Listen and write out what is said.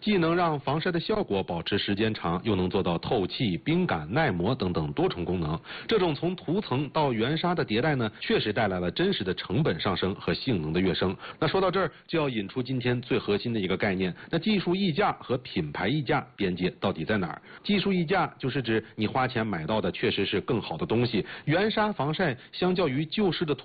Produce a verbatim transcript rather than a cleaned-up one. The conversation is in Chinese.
既能让防晒的效果保持时间长，又能做到透气、冰感、耐磨等等多重功能。这种从涂层到原纱的迭代呢，确实带来了真实的成本上升和性能的跃升。那说到这儿，就要引出今天最核心的一个概念，那技术溢价和品牌溢价边界到底在哪儿？技术溢价就是指你花钱买到的确实是更好的东西，原纱防晒相较于旧式的涂